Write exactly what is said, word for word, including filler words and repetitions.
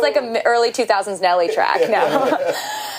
like an early two thousands Nelly track. No.